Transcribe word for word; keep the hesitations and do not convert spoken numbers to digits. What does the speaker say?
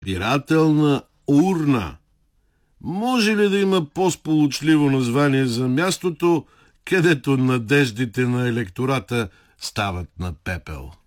Избирателна урна. Може ли да има по-сполучливо название за мястото, където надеждите на електората стават на пепел?